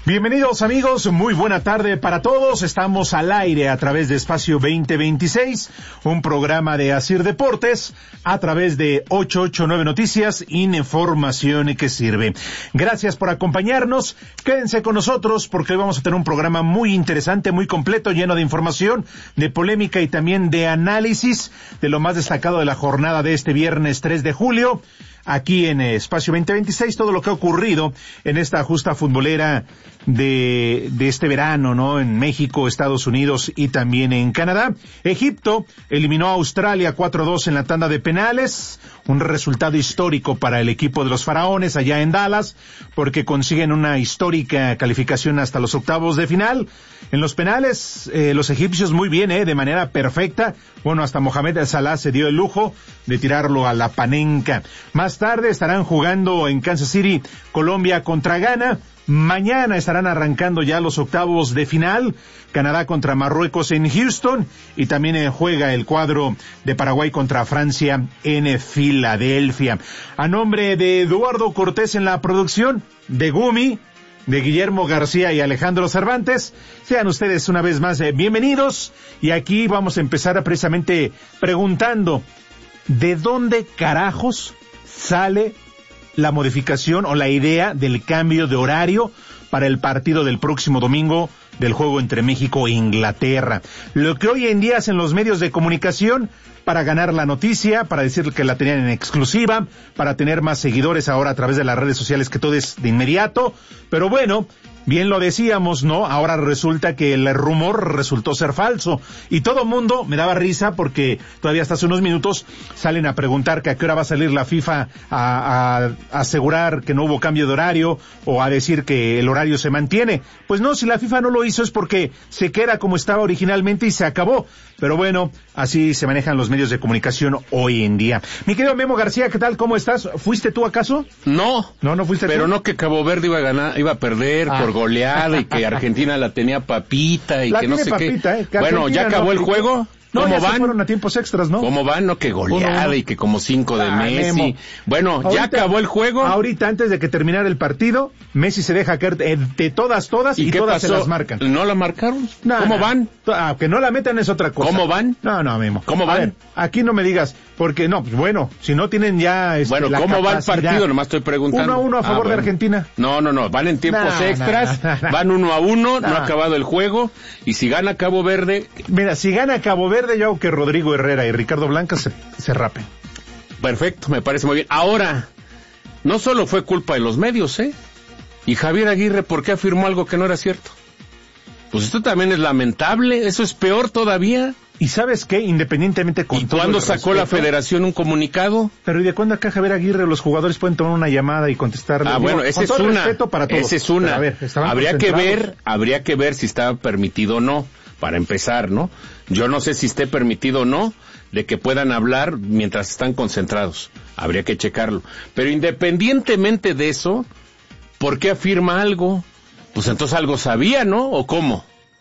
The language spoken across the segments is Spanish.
Bienvenidos amigos, muy buena tarde para todos. Estamos al aire a través de Espacio 2026, un programa de Asir Deportes a través de 889 Noticias, información que sirve. Gracias por acompañarnos, quédense con nosotros porque hoy vamos a tener un programa muy interesante, muy completo, lleno de información, de polémica y también de análisis de lo más destacado de la jornada de este viernes 3 de julio. Aquí en Espacio 2026, todo lo que ha ocurrido en esta justa futbolera de este verano, ¿no? En México, Estados Unidos y también en Canadá. Egipto eliminó a Australia 4-2 en la tanda de penales, un resultado histórico para el equipo de los faraones allá en Dallas, porque consiguen una histórica calificación hasta los octavos de final. En los penales, los egipcios muy bien, de manera perfecta. Bueno, hasta Mohamed Salah se dio el lujo de tirarlo a la panenca. Más tarde estarán jugando en Kansas City, Colombia contra Ghana. Mañana estarán arrancando ya los octavos de final, Canadá contra Marruecos en Houston, y también juega el cuadro de Paraguay contra Francia en Filadelfia. A nombre de Eduardo Cortés en la producción, de Gumi, de Guillermo García y Alejandro Cervantes, sean ustedes una vez más bienvenidos, y aquí vamos a empezar precisamente preguntando, ¿de dónde carajos sale la modificación o la idea del cambio de horario para el partido del próximo domingo del juego entre México e Inglaterra? Lo que hoy en día hacen los medios de comunicación para ganar la noticia, para decir que la tenían en exclusiva, para tener más seguidores ahora a través de las redes sociales, que todo es de inmediato, pero bueno, bien lo decíamos, ¿no? Ahora resulta que el rumor resultó ser falso. Y todo mundo me daba risa porque todavía hasta hace unos minutos salen a preguntar que a qué hora va a salir la FIFA a asegurar que no hubo cambio de horario o a decir que el horario se mantiene. Pues no, si la FIFA no lo hizo es porque se queda como estaba originalmente y se acabó. Pero bueno, así se manejan los medios de comunicación hoy en día. Mi querido Memo García, ¿qué tal? ¿Cómo estás? ¿Fuiste tú acaso? No. No fuiste pero tú. No que Cabo Verde iba a ganar, iba a perder por goleada y que Argentina la tenía papita y la que no sé papita, qué. Bueno, ¿ya acabó el juego? ¿Cómo van? Se fueron a tiempos extras, ¿no? ¿Cómo van? No, que goleada 1-1. Y que como 5 de Messi. Memo. Bueno, ahorita, ¿ya acabó el juego? Ahorita, antes de que terminara el partido, Messi se deja caer de todas y todas pasó? Se las marcan. ¿No la marcaron? ¿Cómo van? Que no la metan es otra cosa. ¿Cómo van? No, Memo. ¿Cómo van? A ver, aquí no me digas, porque no, pues bueno, si no tienen ya bueno, la ¿cómo va el capacidad? partido? Nomás estoy preguntando. 1-1 a favor de Argentina. No, van en tiempos extras, van 1-1, no ha acabado el juego, y si gana Cabo Verde... Mira, si gana Cabo Verde, yo hago que Rodrigo Herrera y Ricardo Blanca se rapen. Perfecto, me parece muy bien. Ahora, no solo fue culpa de los medios, y Javier Aguirre, ¿por qué afirmó algo que no era cierto? Pues esto también es lamentable, eso es peor todavía. ¿Y sabes qué? Independientemente con ¿Y todo cuándo sacó la federación un comunicado? Pero ¿y de cuándo acá Javier Aguirre los jugadores pueden tomar una llamada y contestarle? Bueno, esa es una. Para todos. Esa es una. A ver, habría que ver si estaba permitido o no, para empezar, ¿no? Yo no sé si esté permitido o no de que puedan hablar mientras están concentrados. Habría que checarlo. Pero independientemente de eso, ¿por qué afirma algo? Pues entonces algo sabía, ¿no? ¿O cómo?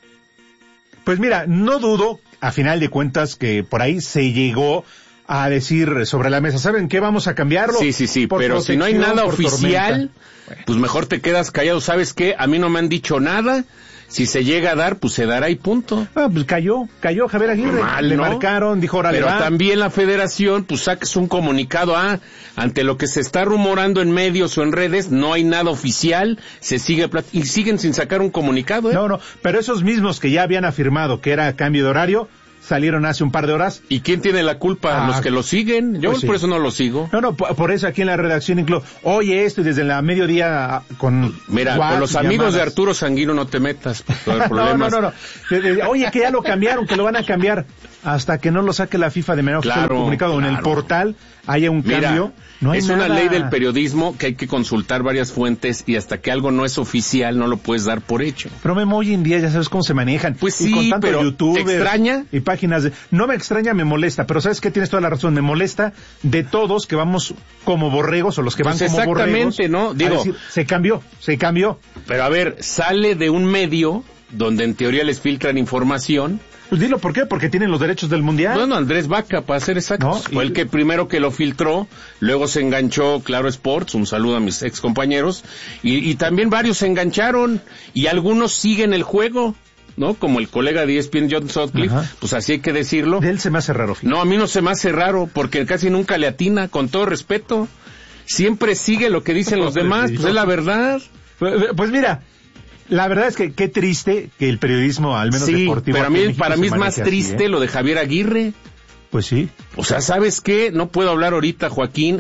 Pues mira, no dudo, a final de cuentas, que por ahí se llegó a decir sobre la mesa, ¿saben qué? Vamos a cambiarlo. Sí, pero si no hay nada oficial, pues mejor te quedas callado. ¿Sabes qué? A mí no me han dicho nada. Si se llega a dar, pues se dará y punto. Pues cayó Javier Aguirre. Le marcaron, dijo, órale, pero va. También la federación, pues saques un comunicado, ante lo que se está rumorando en medios o en redes, no hay nada oficial, y siguen sin sacar un comunicado, No, pero esos mismos que ya habían afirmado que era cambio de horario, salieron hace un par de horas. ¿Y quién tiene la culpa? Los que lo siguen. Yo pues por eso no lo sigo. No, por eso aquí en la redacción incluso, oye esto, y desde la mediodía con... Mira, con los amigos de Arturo Sanguino no te metas. No. Oye, que ya lo cambiaron, que lo van a cambiar. Hasta que no lo saque la FIFA de manera oficial comunicado en el portal, haya un cambio. No hay nada. Una ley del periodismo que hay que consultar varias fuentes y hasta que algo no es oficial no lo puedes dar por hecho. Pero Memo, hoy en día ya sabes cómo se manejan. Pues sí, con tanto pero YouTube, ¿te extraña? Y páginas de... No me extraña, me molesta, pero ¿sabes qué? Tienes toda la razón, me molesta de todos que vamos como borregos o los que van como borregos. Exactamente, ¿no? Digo, decir, se cambió. Pero a ver, sale de un medio donde en teoría les filtran información. Pues dilo, ¿por qué? Porque tienen los derechos del Mundial. Bueno, Andrés Vaca, para ser exactos. ¿No? Fue el que primero que lo filtró, luego se enganchó Claro Sports, un saludo a mis ex compañeros, y también varios se engancharon, y algunos siguen el juego, ¿no? Como el colega de ESPN, John Sutcliffe, pues así hay que decirlo. De él se me hace raro. No, a mí no se me hace raro, porque casi nunca le atina, con todo respeto. Siempre sigue lo que dicen los demás, pues es la verdad. Pues mira, la verdad es que qué triste que el periodismo, al menos deportivo... pero para mí es más triste lo de Javier Aguirre. Pues sí. O sea, ¿sabes qué? No puedo hablar ahorita, Joaquín,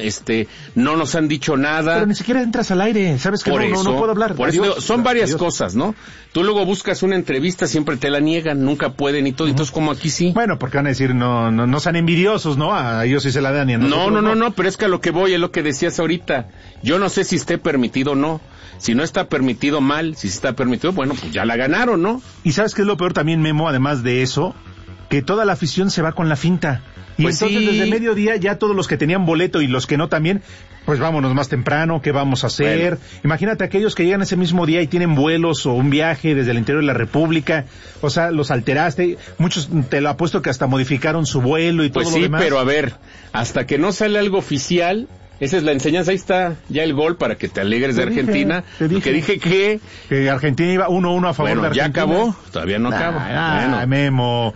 no nos han dicho nada. Pero ni siquiera entras al aire, ¿sabes qué? No puedo hablar. Por eso son varias cosas, ¿no? Tú luego buscas una entrevista, siempre te la niegan, nunca pueden y todo, entonces como aquí sí. Bueno, porque van a decir, no sean envidiosos, ¿no? A ellos sí se la dan y a nosotros no, pero es que a lo que voy es lo que decías ahorita. Yo no sé si esté permitido o no. Si no está permitido, mal. Si está permitido, bueno, pues ya la ganaron, ¿no? Y ¿sabes qué es lo peor también, Memo? Además de eso, que toda la afición se va con la finta. Y pues entonces desde mediodía ya todos los que tenían boleto y los que no también, pues vámonos más temprano, ¿qué vamos a hacer? Bueno. Imagínate aquellos que llegan ese mismo día y tienen vuelos o un viaje desde el interior de la República, o sea, los alteraste, muchos te lo apuesto que hasta modificaron su vuelo y todo lo demás. Pues sí, pero a ver, hasta que no sale algo oficial... Esa es la enseñanza, ahí está ya el gol para que te alegres de Argentina. Te dije que Argentina iba 1-1 a favor de Argentina. ¿Ya acabó? Todavía no acaba. Memo.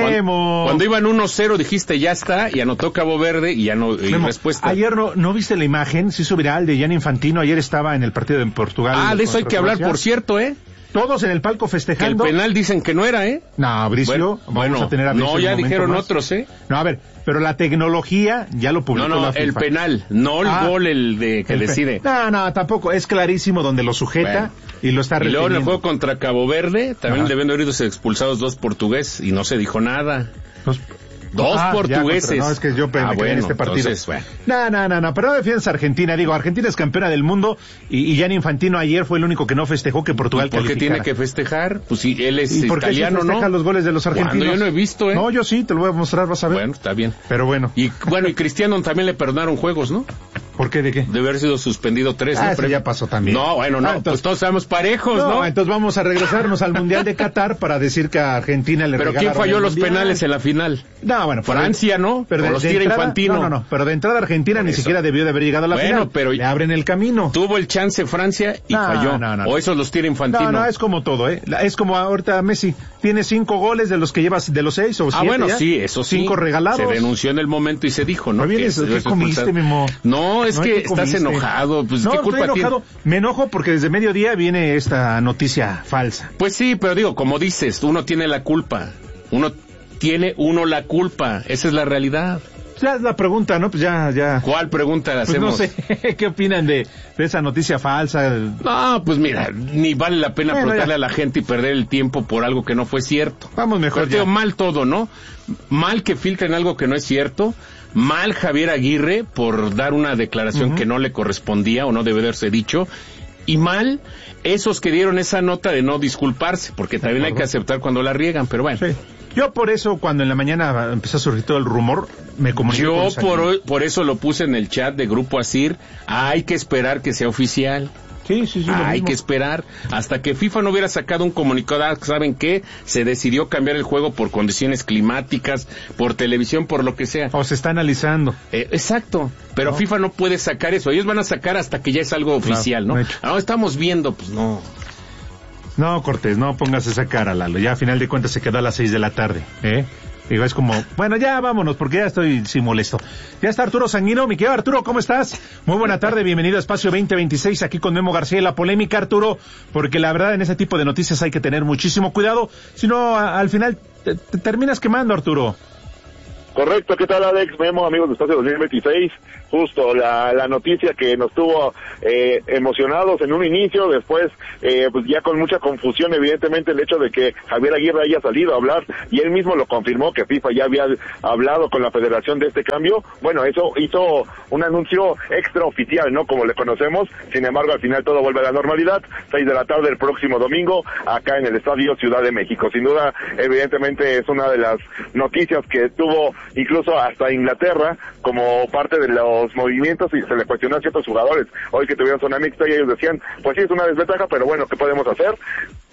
Cuando iban 1-0 dijiste ya está, y anotó Cabo Verde y ya no, y respuesta. Ayer no viste la imagen, se hizo viral de Gianni Infantino, ayer estaba en el partido en Portugal. De eso hay que hablar, por cierto, Todos en el palco festejando. Que el penal dicen que no era, No, Bricio, vamos a tener a Bricio. No, ya dijeron otros, No, a ver, pero la tecnología ya lo publicó la FIFA. El penal, no el gol, que decide. No, tampoco, es clarísimo donde lo sujeta y lo está reteniendo. Y luego en el juego contra Cabo Verde, también deben haber ido expulsados 2 portugueses y no se dijo nada. Dos portugueses. No, es que yo me quedé en este partido. Entonces, No, pero no defiendes a Argentina. Digo, Argentina es campeona del mundo y Gianni Infantino ayer fue el único que no festejó que Portugal calificara. ¿Por qué tiene que festejar? Pues si él es italiano, ¿no? ¿Y por qué festeja los goles de los argentinos? Yo no he visto, No, yo sí, te lo voy a mostrar, vas a ver. Bueno, está bien. Pero bueno. Y Cristiano también le perdonaron juegos, ¿no? ¿Por qué? ¿De qué? Debe haber sido suspendido 3. Eso ya pasó también. Entonces, pues todos estamos parejos, ¿no? Entonces vamos a regresarnos al Mundial de Qatar para decir que a Argentina le regalaron. ¿Pero quién falló los penales en la final? Francia, ¿no? Pero los tira Infantino. No, pero de entrada Argentina ni siquiera debió de haber llegado a la final. Pero le abren el camino. Tuvo el chance Francia y falló. O esos los tira Infantino. No, es como todo, Es como ahorita Messi tiene 5 goles de los que llevas de los 6 o 7. Sí, eso sí. 5 regalados. Se denunció en el momento y se dijo, ¿no? ¿Qué comiste, Memo? No, es que estás enojado. Pues, ¿qué culpa estoy enojado. Me enojo porque desde mediodía viene esta noticia falsa. Pues sí, pero digo, como dices, uno tiene la culpa. La culpa. Esa es la realidad. Ya es la pregunta, ¿no? Pues ya. ¿Cuál pregunta hacemos? Pues no sé, ¿qué opinan de esa noticia falsa? No, pues mira, ni vale la pena preguntarle a la gente y perder el tiempo por algo que no fue cierto. Vamos mejor. Pero mal todo, ¿no? Mal que filtren algo que no es cierto. Mal Javier Aguirre por dar una declaración que no le correspondía o no debe haberse dicho. Y mal esos que dieron esa nota de no disculparse, porque también hay que aceptar cuando la riegan, pero bueno. Sí. Yo por eso, cuando en la mañana empezó a surgir todo el rumor, me comuniqué con por eso lo puse en el chat de Grupo Asir. Hay que esperar que sea oficial. Sí. Hay que esperar hasta que FIFA no hubiera sacado un comunicado. ¿Saben qué? Se decidió cambiar el juego por condiciones climáticas, por televisión, por lo que sea. O se está analizando. Exacto. Pero FIFA no puede sacar eso. Ellos van a sacar hasta que ya es algo oficial, ¿no? Ahora estamos viendo, pues no. No, Cortés, no pongas esa cara, Lalo. Ya a final de cuentas se quedó a las 6 de la tarde, Digo, es como, bueno, ya vámonos, porque ya estoy sin molesto. Ya está Arturo Sanguino. Mi querido Arturo, ¿cómo estás? Muy buena tarde, bienvenido a Espacio 2026, aquí con Memo García. La polémica, Arturo, porque la verdad en ese tipo de noticias hay que tener muchísimo cuidado, si no, al final te terminas quemando, Arturo. Correcto, ¿qué tal, Alex? Memo, amigos de Espacio 2026. Justo la noticia que nos tuvo emocionados en un inicio, después pues ya con mucha confusión, evidentemente, el hecho de que Javier Aguirre haya salido a hablar, y él mismo lo confirmó, que FIFA ya había hablado con la federación de este cambio. Bueno, eso hizo un anuncio extraoficial, ¿no? Como le conocemos. Sin embargo, al final todo vuelve a la normalidad. 6 de la tarde el próximo domingo, acá en el Estadio Ciudad de México. Sin duda, evidentemente, es una de las noticias que tuvo incluso hasta Inglaterra como parte de los movimientos, y se le cuestionó a ciertos jugadores hoy que tuvieron zona mixta, y ellos decían, pues sí, es una desventaja, pero bueno, ¿qué podemos hacer?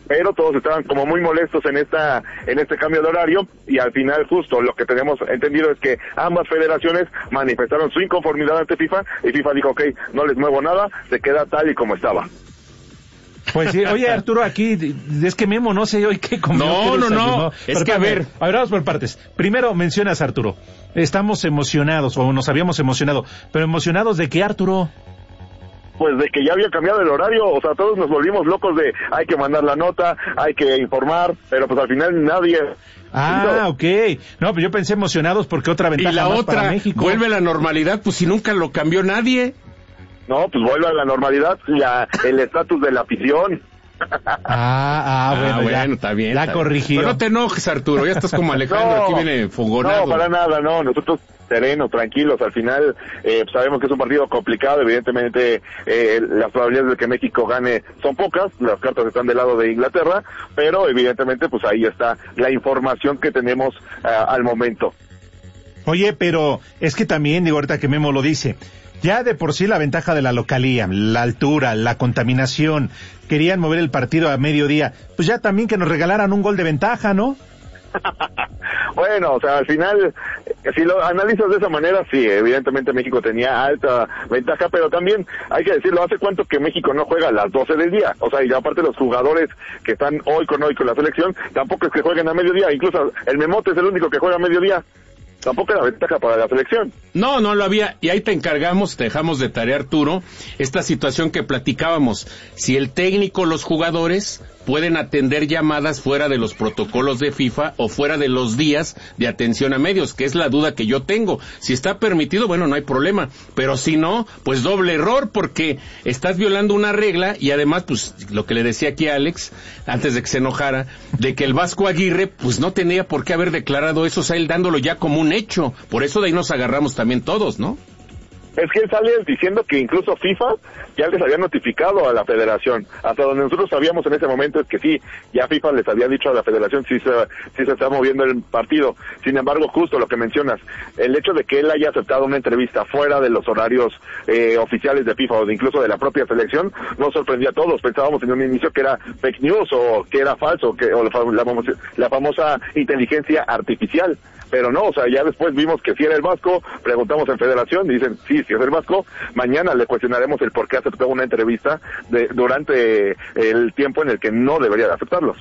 pero todos estaban como muy molestos en este cambio de horario, y al final justo lo que tenemos entendido es que ambas federaciones manifestaron su inconformidad ante FIFA, y FIFA dijo, ok, no les muevo nada, se queda tal y como estaba. Pues sí, oye Arturo, aquí es que Memo no sé hoy qué comió. No, es que a ver, vamos por partes. Primero mencionas, Arturo, estamos emocionados, o nos habíamos emocionado, pero ¿emocionados de qué, Arturo? Pues de que ya había cambiado el horario, o sea, todos nos volvimos locos de hay que mandar la nota, hay que informar, pero pues al final nadie... Ok. No, pues yo pensé emocionados porque otra ventaja y la más otra, para México. Vuelve a la normalidad, pues si nunca lo cambió nadie. No, pues vuelve a la normalidad, el estatus de la afición. Bueno, está bien. La corrigió. Pero no te enojes, Arturo, ya estás como Alejandro, aquí viene fogonado. No, para nada, no, nosotros serenos, tranquilos, al final sabemos que es un partido complicado, evidentemente las probabilidades de que México gane son pocas, las cartas están del lado de Inglaterra, pero evidentemente pues ahí está la información que tenemos al momento. Oye, pero es que también, digo, ahorita que Memo lo dice, ya de por sí la ventaja de la localía, la altura, la contaminación, querían mover el partido a mediodía, pues ya también que nos regalaran un gol de ventaja, ¿no? Bueno, o sea, al final, si lo analizas de esa manera, sí, evidentemente México tenía alta ventaja, pero también, hay que decirlo, ¿hace cuánto que México no juega a las 12 del día? O sea, y aparte los jugadores que están hoy con la selección, tampoco es que jueguen a mediodía, incluso el Memote es el único que juega a mediodía. Tampoco era ventaja para la selección. No lo había, y ahí te encargamos, te dejamos de tarea, Arturo, esta situación que platicábamos, si el técnico, los jugadores pueden atender llamadas fuera de los protocolos de FIFA o fuera de los días de atención a medios, que es la duda que yo tengo. Si está permitido, bueno, no hay problema, pero si no, pues doble error, porque estás violando una regla, y además, pues, lo que le decía aquí a Alex, antes de que se enojara, de que el Vasco Aguirre, pues no tenía por qué haber declarado eso, o sea, él dándolo ya como un hecho, por eso de ahí nos agarramos también todos, ¿no? Es que él sale diciendo que incluso FIFA ya les había notificado a la federación. Hasta donde nosotros sabíamos en ese momento es que sí, ya FIFA les había dicho a la federación si se está moviendo el partido. Sin embargo, justo lo que mencionas, el hecho de que él haya aceptado una entrevista fuera de los horarios oficiales de FIFA o incluso de la propia selección, nos sorprendió a todos. Pensábamos en un inicio que era fake news o que era falso, la famosa inteligencia artificial. Pero no, o sea, ya después vimos que sí era el Vasco, preguntamos en federación, y dicen, sí es el Vasco, mañana le cuestionaremos el por qué aceptó una entrevista durante el tiempo en el que no debería de aceptarlos.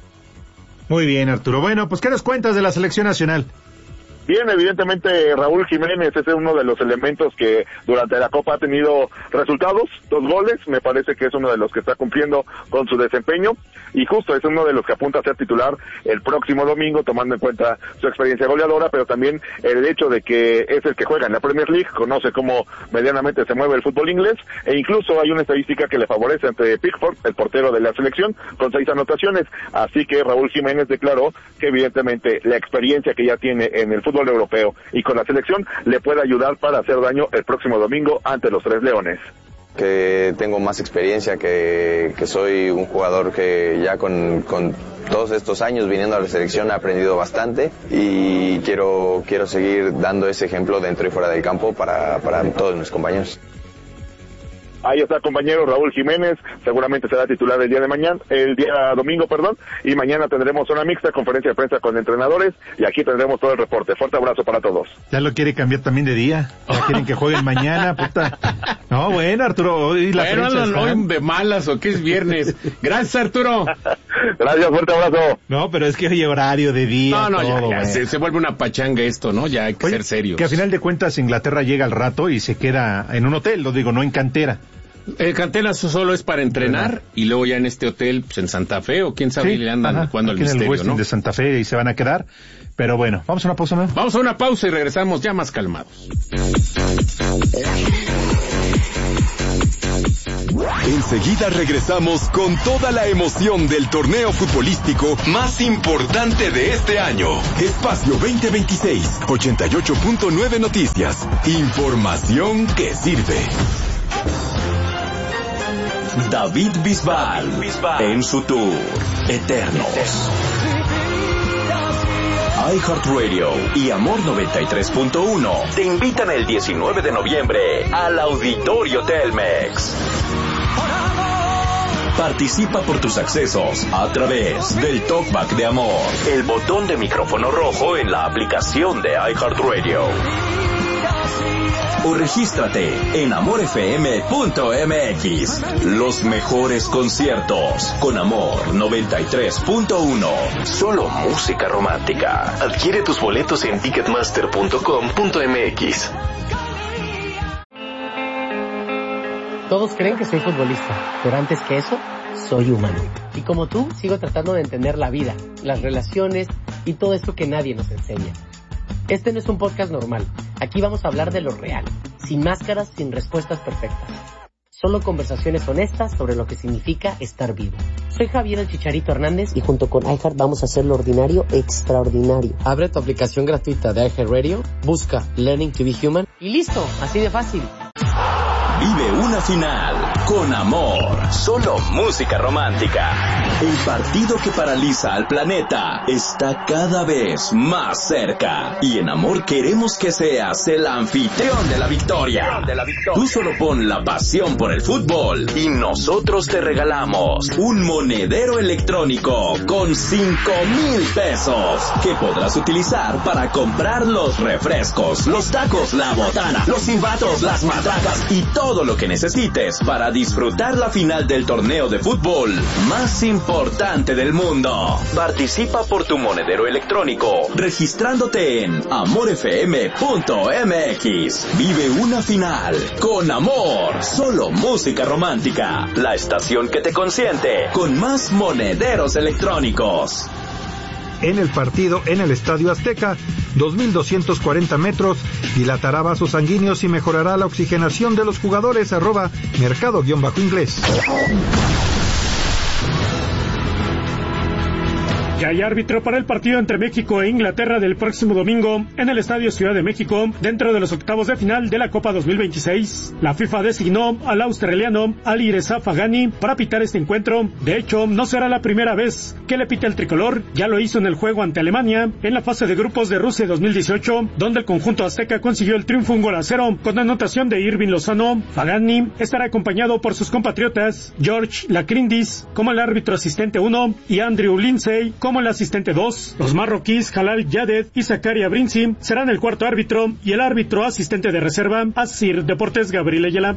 Muy bien, Arturo. Bueno, pues ¿qué nos cuentas de la selección nacional? Bien, evidentemente Raúl Jiménez es uno de los elementos que durante la Copa ha tenido resultados, 2 goles, me parece que es uno de los que está cumpliendo con su desempeño, y justo es uno de los que apunta a ser titular el próximo domingo, tomando en cuenta su experiencia goleadora, pero también el hecho de que es el que juega en la Premier League, conoce cómo medianamente se mueve el fútbol inglés, e incluso hay una estadística que le favorece ante Pickford, el portero de la selección, con 6 anotaciones, así que Raúl Jiménez declaró que evidentemente la experiencia que ya tiene en el fútbol europeo y con la selección le puede ayudar para hacer daño el próximo domingo ante los Tres Leones. Que tengo más experiencia, que soy un jugador que ya con todos estos años viniendo a la selección he aprendido bastante, y quiero seguir dando ese ejemplo dentro y fuera del campo para todos mis compañeros. Ahí está el compañero Raúl Jiménez, seguramente será titular el día domingo, y mañana tendremos una mixta, conferencia de prensa con entrenadores, y aquí tendremos todo el reporte. Fuerte abrazo para todos. Ya lo quiere cambiar también de día, ya quieren que jueguen mañana, puta. No, bueno, Arturo, hoy la prensa está... hoy de malas, o que es viernes. Gracias, Arturo. Gracias, fuerte abrazo. No, pero es que hoy horario de día, todo, ya se vuelve una pachanga esto, ¿no? Ya hay que ser serios. Que a final de cuentas Inglaterra llega al rato y se queda en un hotel, lo digo, no en cantera. El cantera solo es para entrenar, y luego ya en este hotel, pues en Santa Fe, o quién sabe, le andan jugando al misterio, en el Westin, ¿no? De Santa Fe, y se van a quedar. Pero bueno, vamos a una pausa, ¿no? Vamos a una pausa y regresamos ya más calmados. Enseguida regresamos con toda la emoción del torneo futbolístico más importante de este año. Espacio 2026, 88.9 Noticias. Información que sirve. David Bisbal en su tour Eternos. iHeartRadio y Amor 93.1 te invitan el 19 de noviembre al Auditorio Telmex. Participa por tus accesos a través del Talkback de Amor, el botón de micrófono rojo en la aplicación de iHeartRadio. O regístrate en amorfm.mx. Los mejores conciertos con Amor 93.1. Solo música romántica. Adquiere tus boletos en ticketmaster.com.mx. Todos creen que soy futbolista, pero antes que eso, soy humano. Y como tú, sigo tratando de entender la vida, las relaciones y todo esto que nadie nos enseña. Este no es un podcast normal. Aquí vamos a hablar de lo real, sin máscaras, sin respuestas perfectas. Solo conversaciones honestas sobre lo que significa estar vivo. Soy Javier el Chicharito Hernández y junto con iHeart vamos a hacer lo ordinario extraordinario. Abre tu aplicación gratuita de iHeartRadio, busca Learning to be Human y listo, así de fácil. Vive una final con Amor. Solo música romántica. El partido que paraliza al planeta está cada vez más cerca. Y en Amor queremos que seas el anfitrión de la victoria. Tú solo pon la pasión por el fútbol y nosotros te regalamos un monedero electrónico con 5,000 pesos que podrás utilizar para comprar los refrescos, los tacos, la botana, los silbatos, las matracas y todo lo que necesites para disfrutar la final del torneo de fútbol más importante del mundo. Participa por tu monedero electrónico registrándote en amorfm.mx. Vive una final con Amor. Solo música romántica. La estación que te consiente con más monederos electrónicos. En el partido en el Estadio Azteca, 2.240 metros, dilatará vasos sanguíneos y mejorará la oxigenación de los jugadores. @mercado_inglés. Ya hay árbitro para el partido entre México e Inglaterra del próximo domingo en el Estadio Ciudad de México, dentro de los octavos de final de la Copa 2026. La FIFA designó al australiano Ali Reza Fagani para pitar este encuentro. De hecho, no será la primera vez que le pita el tricolor. Ya lo hizo en el juego ante Alemania en la fase de grupos de Rusia 2018, donde el conjunto azteca consiguió el triunfo 1-0 con anotación de Irving Lozano. Fagani estará acompañado por sus compatriotas George Lacrindis como el árbitro asistente 1 y Andrew Lindsay como el asistente 2. Los marroquíes Halal Yaded y Zakaria Brinzi serán el cuarto árbitro y el árbitro asistente de reserva Asir Deportes Gabriel Ayala.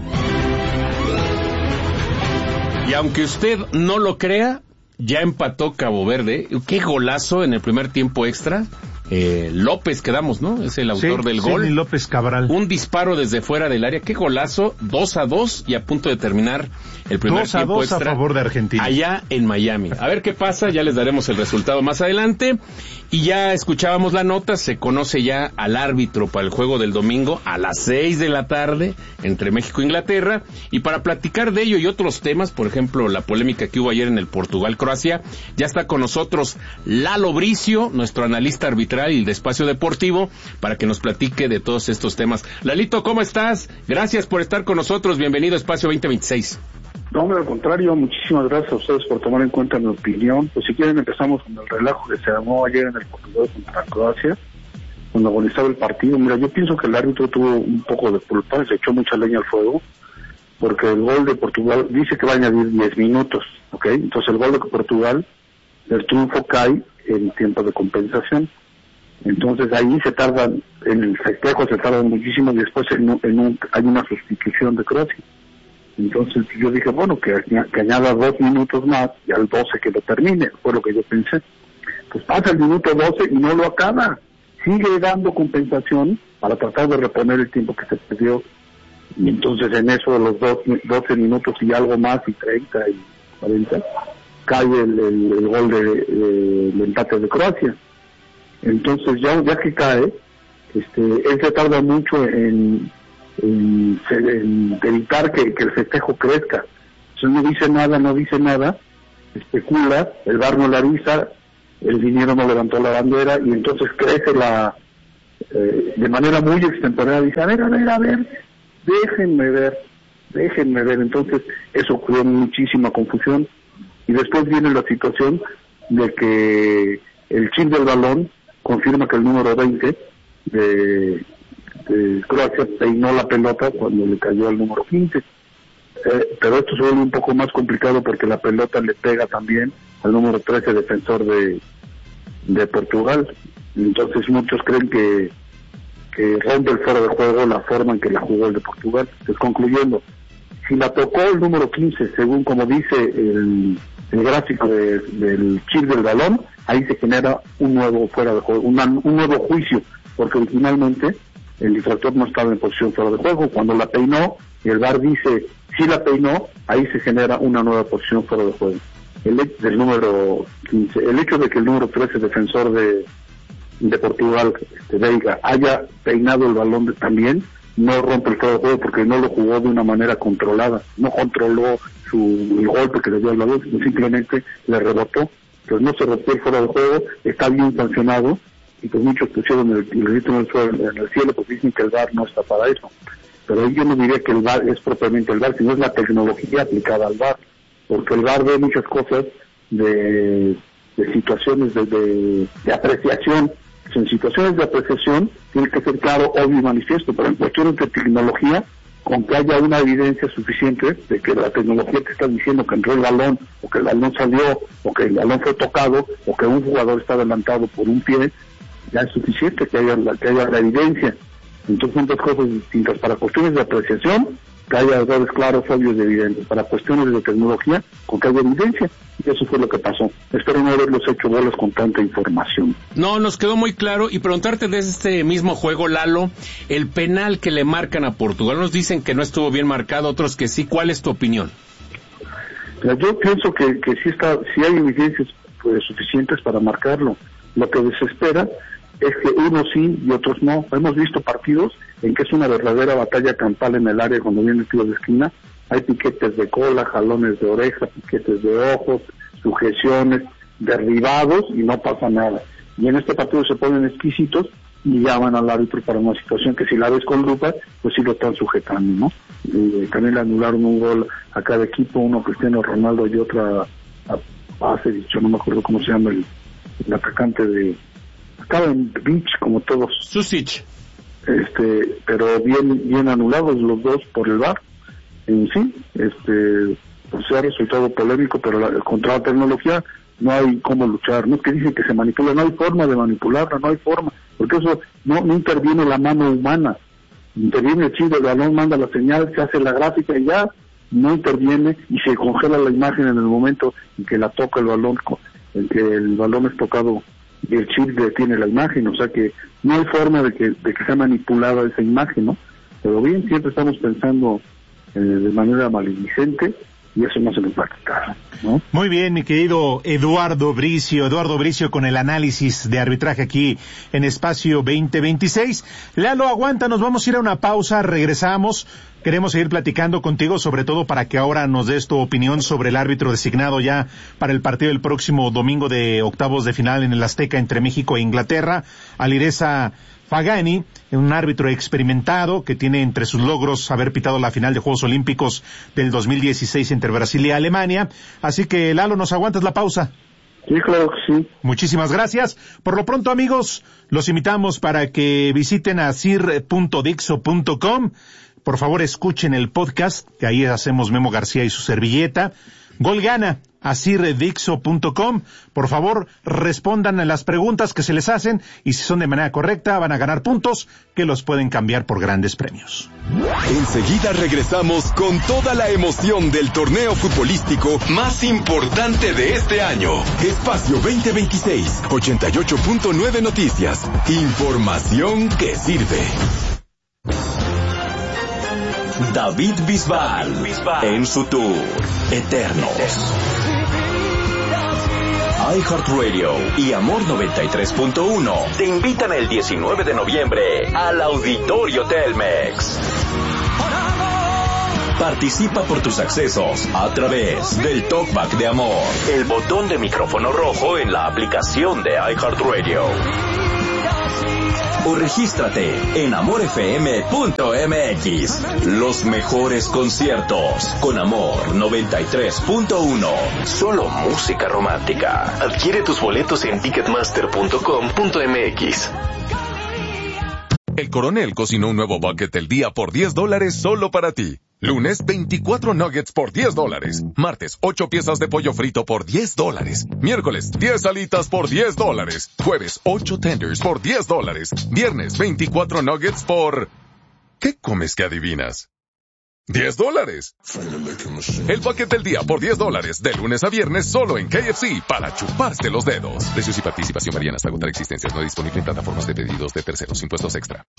Y aunque usted no lo crea, ya empató Cabo Verde. Qué golazo en el primer tiempo extra. López quedamos, ¿no? Es el autor del gol. Sí, López Cabral. Un disparo desde fuera del área. Qué golazo. 2-2 y a punto de terminar el primer tiempo extra. 2-2 a favor de Argentina. Allá en Miami. A ver qué pasa. Ya les daremos el resultado más adelante. Y ya escuchábamos la nota. Se conoce ya al árbitro para el juego del domingo a las 6 de la tarde entre México e Inglaterra. Y para platicar de ello y otros temas, por ejemplo, la polémica que hubo ayer en el Portugal-Croacia, ya está con nosotros Lalo Bricio, nuestro analista arbitral y de Espacio Deportivo, para que nos platique de todos estos temas. Lalito, ¿cómo estás? Gracias por estar con nosotros. Bienvenido a Espacio 2026. No, hombre, al contrario, muchísimas gracias a ustedes por tomar en cuenta mi opinión. Pues si quieren empezamos con el relajo que se armó ayer en el Portugal contra Croacia, cuando agonizaba el partido. Mira, yo pienso que el árbitro tuvo un poco de culpa, se echó mucha leña al fuego, porque el gol de Portugal dice que va a añadir 10 minutos, ¿ok? Entonces el gol de Portugal, el triunfo cae en tiempo de compensación. Entonces ahí se tardan, en el festejo se tardan muchísimo y después hay una sustitución de Croacia. Entonces yo dije, bueno, que añada 2 minutos más y al 12 que lo termine, fue lo que yo pensé. Pues pasa el minuto 12 y no lo acaba, sigue dando compensación para tratar de reponer el tiempo que se perdió. Y entonces en eso de los 12 minutos y algo más, y 30 y 40, cae el gol del empate de Croacia. Entonces ya que cae, él se tarda mucho en evitar que el festejo crezca. Entonces no dice nada, especula, el VAR no le avisa, el dinero no levantó la bandera y entonces crece de manera muy extemporánea, dice, a ver, déjenme ver. Entonces eso creó muchísima confusión y después viene la situación de que el chip del balón confirma que el número 20 de Croacia peinó la pelota cuando le cayó al número 15. pero esto se vuelve un poco más complicado porque la pelota le pega también al número 13 defensor de Portugal. Entonces muchos creen que rompe el fuera de juego la forma en que la jugó el de Portugal. Entonces, concluyendo, si la tocó el número 15, según como dice el gráfico del chip del balón, ahí se genera un nuevo fuera de juego, un nuevo juicio, porque originalmente el infractor no estaba en posición fuera de juego. Cuando la peinó y el VAR dice si la peinó, ahí se genera una nueva posición fuera de juego. Del número 15, el hecho de que el número 13 defensor de Portugal, Veiga, haya peinado el balón también, no rompe el fuera de juego porque no lo jugó de una manera controlada, no controló el golpe que le dio al balón, sino simplemente le rebotó. Entonces no se rompió el fuera de juego, está bien sancionado, y pues muchos pusieron el grito en el cielo porque dicen que el VAR no está para eso. Pero yo no diría que el VAR es propiamente el VAR, sino es la tecnología aplicada al VAR, porque el VAR ve muchas cosas de situaciones de apreciación. En situaciones de apreciación tiene que ser claro, obvio y manifiesto, pero en cuestiones de tecnología, con que haya una evidencia suficiente de que la tecnología te está diciendo que entró el balón, o que el balón salió, o que el balón fue tocado, o que un jugador está adelantado por un pie, ya es suficiente que haya la evidencia. Entonces son dos cosas distintas. Para cuestiones de apreciación, que haya errores claros, obvios y evidentes. Para cuestiones de tecnología, con que haya evidencia. Y eso fue lo que pasó. Espero no haberlos hecho bolas con tanta información. No, nos quedó muy claro. Y preguntarte de este mismo juego, Lalo, el penal que le marcan a Portugal. Nos dicen que no estuvo bien marcado, otros que sí. ¿Cuál es tu opinión? Yo pienso que sí hay evidencias suficientes para marcarlo. Lo que desespera es que unos sí y otros no. Hemos visto partidos en que es una verdadera batalla campal en el área cuando viene el tiro de esquina. Hay piquetes de cola, jalones de oreja, piquetes de ojos, sujeciones, derribados y no pasa nada. Y en este partido se ponen exquisitos y llaman al árbitro para una situación que si la ves con lupa, pues sí lo están sujetando, ¿no? También le anularon un gol a cada equipo, uno Cristiano Ronaldo y otra hace dicho, no me acuerdo cómo se llama el atacante de acaba en Beach, como todos. Susic. Pero bien anulados los dos por el VAR. En sí, pues se ha resultado polémico, pero contra la tecnología no hay cómo luchar. No es que dicen que se manipula, no hay forma de manipularla, no hay forma, porque eso no interviene la mano humana. Interviene el chip del balón, manda la señal, se hace la gráfica y ya no interviene y se congela la imagen en el momento en que la toca el balón, en que el balón es tocado y el chip detiene la imagen, o sea que no hay forma de que sea manipulada esa imagen, ¿no? Pero bien, siempre estamos pensando de manera maledicente y eso no se nos va a quitar, ¿no? Muy bien, mi querido Eduardo Bricio con el análisis de arbitraje aquí en Espacio 2026. Lalo, aguanta, nos vamos a ir a una pausa, regresamos. Queremos seguir platicando contigo, sobre todo para que ahora nos des tu opinión sobre el árbitro designado ya para el partido del próximo domingo de octavos de final en el Azteca entre México e Inglaterra, Alireza Fagani, un árbitro experimentado que tiene entre sus logros haber pitado la final de Juegos Olímpicos del 2016 entre Brasil y Alemania. Así que, Lalo, ¿nos aguantas la pausa? Sí, claro que sí. Muchísimas gracias. Por lo pronto, amigos, los invitamos para que visiten asir.dixo.com. Por favor, escuchen el podcast, que ahí hacemos Memo García y su servilleta. Gol gana, asir.dixo.com. Por favor, respondan a las preguntas que se les hacen y si son de manera correcta, van a ganar puntos que los pueden cambiar por grandes premios. Enseguida regresamos con toda la emoción del torneo futbolístico más importante de este año. Espacio 2026, 88.9 Noticias. Información que sirve. David Bisbal en su tour Eternos. iHeartRadio y Amor 93.1 te invitan el 19 de noviembre al Auditorio Telmex. Participa por tus accesos a través del Talkback de Amor, el botón de micrófono rojo en la aplicación de iHeartRadio. O regístrate en amorfm.mx. Los mejores conciertos con Amor 93.1. Solo música romántica. Adquiere tus boletos en ticketmaster.com.mx. El Coronel cocinó un nuevo bucket del día por $10 solo para ti. Lunes, 24 nuggets por $10. Martes, 8 piezas de pollo frito por $10. Miércoles, 10 alitas por $10. Jueves, 8 tenders por $10. Viernes, 24 nuggets por... ¿Qué comes que adivinas? $10. El paquete del día por $10, de lunes a viernes solo en KFC, para chuparse los dedos. Precios y participación varían hasta agotar existencias. No disponible en plataformas de pedidos de terceros. Impuestos extra.